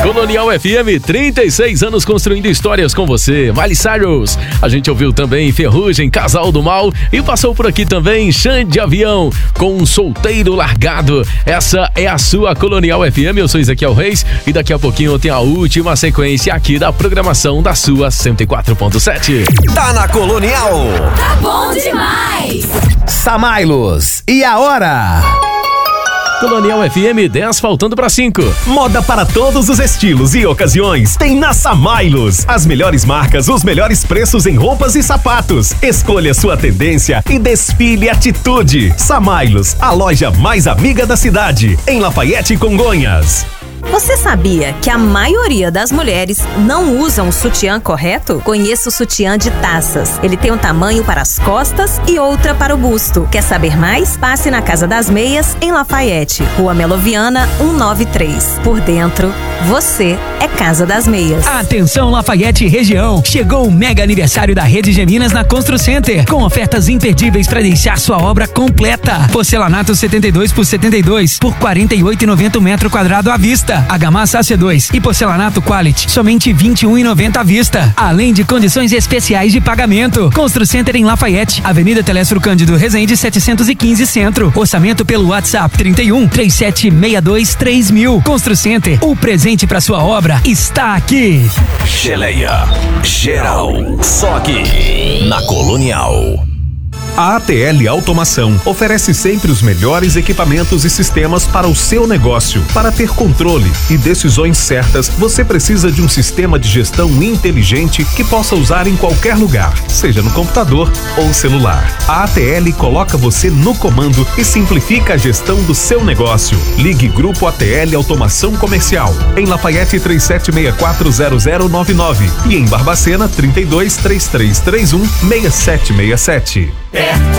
Colonial FM, 36 anos construindo histórias com você. Miley Cyrus. A gente ouviu também Ferrugem, Casal do Mal. E passou por aqui também Xande Avião, com um solteiro largado. Essa é a sua Colonial FM. Eu sou Ezequiel Reis. E daqui a pouquinho tem a última sequência aqui da programação da sua 104.7. Tá na Colonial. Tá bom demais. Samailos. E a hora? Colonial FM, 10 faltando para 5. Moda para todos os estilos e ocasiões tem na Samailos. As melhores marcas, os melhores preços em roupas e sapatos. Escolha sua tendência e desfile atitude. Samailos, a loja mais amiga da cidade, em Lafayette, Congonhas. Você sabia que a maioria das mulheres não usam o sutiã correto? Conheça o sutiã de taças. Ele tem um tamanho para as costas e outra para o busto. Quer saber mais? Passe na Casa das Meias, em Lafayette, Rua Meloviana, 193. Por dentro, você é Casa das Meias. Atenção, Lafayette região! Chegou o mega aniversário da Rede Geminas na Constru Center, com ofertas imperdíveis para deixar sua obra completa. Porcelanato 72 por 72 por R$ 48,90 metro quadrado à vista. Argamassa AC2 e porcelanato Quality, somente R$ 21,90 à vista. Além de condições especiais de pagamento. Constru Center em Lafayette, Avenida Telestro Cândido Rezende 715 Centro. Orçamento pelo WhatsApp 31 3762 3000. Constru Center, o presente para sua obra está aqui. Geleia geral, só aqui na Colonial. A ATL Automação oferece sempre os melhores equipamentos e sistemas para o seu negócio. Para ter controle e decisões certas, você precisa de um sistema de gestão inteligente que possa usar em qualquer lugar, seja no computador ou celular. A ATL coloca você no comando e simplifica a gestão do seu negócio. Ligue Grupo ATL Automação Comercial, em Lafayette 37640099 e em Barbacena 3233316767. Perto